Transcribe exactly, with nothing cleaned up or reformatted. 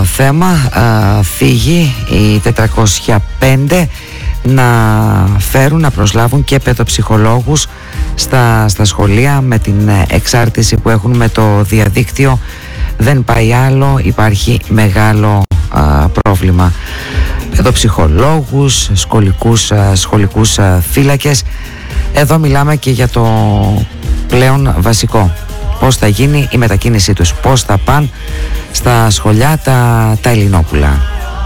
θέμα α, φύγει οι τετρακόσια πέντε να φέρουν, να προσλάβουν και παιδοψυχολόγους στα, στα σχολεία. Με την εξάρτηση που έχουν με το διαδίκτυο δεν πάει άλλο, υπάρχει μεγάλο α, πρόβλημα. Παιδοψυχολόγους, σχολικούς, α, σχολικούς α, φύλακες. Εδώ μιλάμε και για το πλέον βασικό. Πώς θα γίνει η μετακίνησή τους, πώς θα πάνε στα σχολιά τα, τα Ελληνόπουλα.